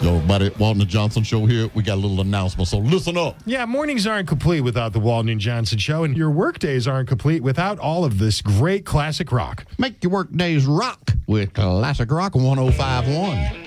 Yo, everybody, Walton and Johnson Show here. We got a little announcement, so listen up. Yeah, mornings aren't complete without the Walton and Johnson Show, and your workdays aren't complete without all of this great classic rock. Make your work days rock with Classic Rock 105.1.